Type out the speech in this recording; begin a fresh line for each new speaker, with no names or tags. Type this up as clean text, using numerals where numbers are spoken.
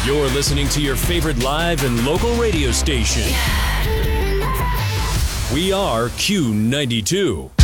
You're listening to your favorite live and local radio station. We are Q92.